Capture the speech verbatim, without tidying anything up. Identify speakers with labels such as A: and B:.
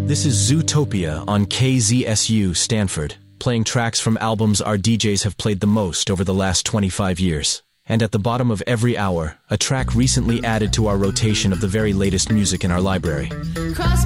A: This is Zootopia on K Z S U Stanford, playing tracks from albums our D Js have played the most over the last twenty-five years. And at the bottom of every hour, a track recently added to our rotation of the very latest music in our library.
B: Cross